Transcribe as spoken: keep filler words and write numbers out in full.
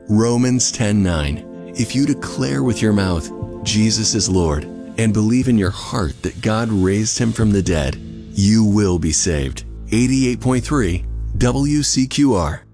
Romans ten nine. If you declare with your mouth, Jesus is Lord, and believe in your heart that God raised him from the dead, you will be saved. eighty-eight point three W C Q R